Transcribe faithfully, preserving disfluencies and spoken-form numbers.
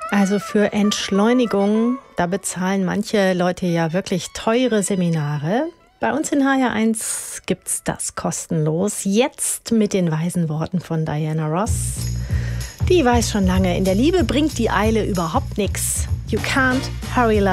Also für Entschleunigung, da bezahlen manche Leute ja wirklich teure Seminare. Bei uns in H R eins gibt's das kostenlos. Jetzt mit den weisen Worten von Diana Ross. Die weiß schon lange, in der Liebe bringt die Eile überhaupt nichts. You can't hurry love.